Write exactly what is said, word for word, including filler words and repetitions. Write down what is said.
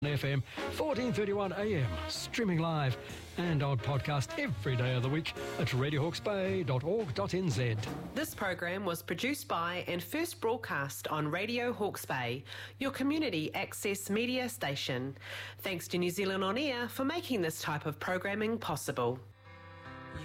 F M, fourteen thirty-one A M, streaming live and on podcast every day of the week at radio hawke's bay dot org dot n z. This program was produced by and first broadcast on Radio Hawke's Bay, your community access media station. Thanks to New Zealand On Air for making this type of programming possible.